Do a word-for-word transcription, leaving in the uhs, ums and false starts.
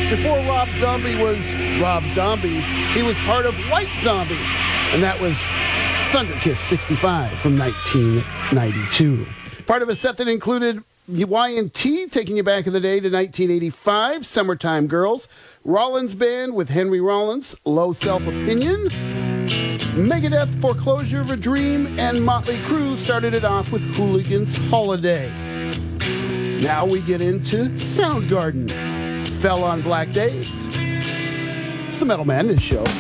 Before Rob Zombie was Rob Zombie, he was part of White Zombie, and that was Thunder Kiss sixty-five from nineteen ninety-two. Part of a set that included Y and T taking you back in the day to nineteen eighty-five, Summertime Girls, Rollins Band with Henry Rollins, Low Self-Opinion, Megadeth, Foreclosure of a Dream, and Motley Crue started it off with Hooligan's Holiday. Now we get into Soundgarden, Fell on Black Days. It's the Metal Madness Show.